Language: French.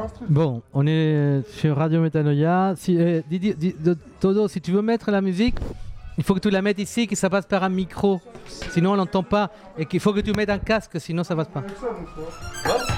Bon, on est sur Radio Metanoia. Todo, si tu veux mettre la musique, il faut que tu la mettes ici, que ça passe par un micro. Sinon, on n'entend pas. Et qu'il faut que tu mettes un casque, sinon ça passe pas.